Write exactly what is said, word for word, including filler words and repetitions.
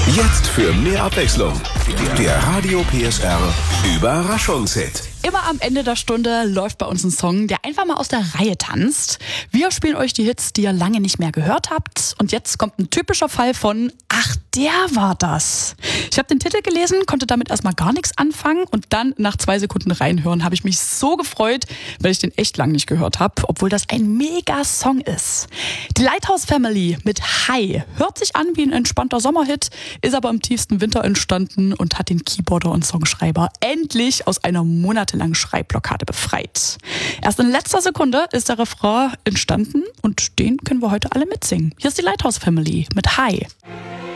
Jetzt für mehr Abwechslung. Der Radio P S R Überraschungshit. Immer am Ende der Stunde läuft bei uns ein Song, der einfach mal aus der Reihe tanzt. Wir spielen euch die Hits, die ihr lange nicht mehr gehört habt. Und jetzt kommt ein typischer Fall von Ach, der war das. Ich habe den Titel gelesen, konnte damit erstmal gar nichts anfangen. Und dann nach zwei Sekunden reinhören habe ich mich so gefreut, weil ich den echt lang nicht gehört habe, obwohl das ein Mega-Song ist. Die Lighthouse Family mit Hi hört sich an wie ein entspannter Sommerhit, ist aber im tiefsten Winter entstanden und hat den Keyboarder und Songschreiber endlich aus einer monatelangen Schreibblockade befreit. Erst in letzter Sekunde ist der Refrain entstanden und den können wir heute alle mitsingen. Hier ist die Lighthouse Family mit Hi.